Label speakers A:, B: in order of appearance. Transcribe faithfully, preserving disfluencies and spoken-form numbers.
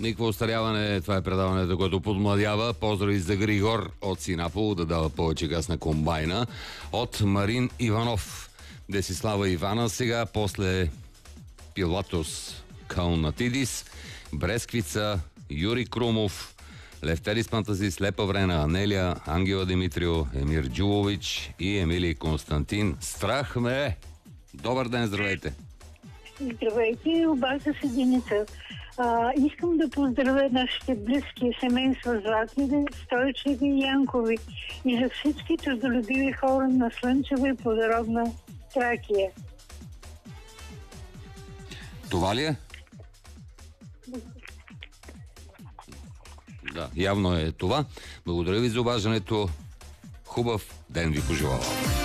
A: Никакво остаряване, това е предаването, което подмладява. Поздрави за Григор от Синапол, да дава повече газ на комбайна. От Марин Иванов, Десислава Ивана сега, после Пилатос Каунатидис, Бресквица, Юри Крумов, Левтерис Пантазис, Лепа Врена, Анелия, Ангела Димитрио, Емир Джулович и Емилий Константин. Страх ме! Добър ден, здравейте!
B: Здравейте, обаче с единица. А, искам да поздравя нашите близки семейства Златни, Стойчеви и Янкови и за всички трудолюбиви хора на Слънчева и плодородна Тракия.
A: Това ли е? Да, явно е това. Благодаря ви за обаждането. Хубав ден ви пожелавам.